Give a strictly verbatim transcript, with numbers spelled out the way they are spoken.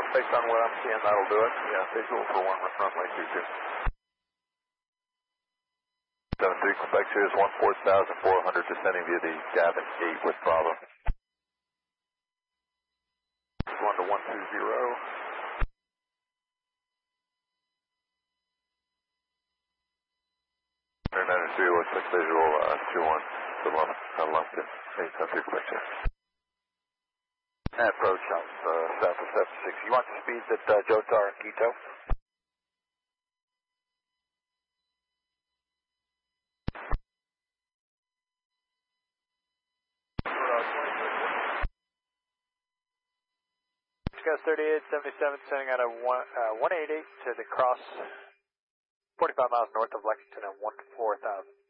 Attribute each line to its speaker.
Speaker 1: Based on what I'm seeing, that'll do it. Yeah, visual for one runway two two. seven three, Quebec Series one four thousand four hundred descending via the Gavin eight with Bravo. one to one two zero. nine two, looks like visual uh, two one to London, eight seven three, Quebec Series. Approach on uh, south of seven six. You want the speeds at uh, Jotar and Quito?
Speaker 2: Ghost thirty-eight seventy-seven, sending out a one, uh, one eighty to the cross, forty-five miles north of Lexington at one four thousand.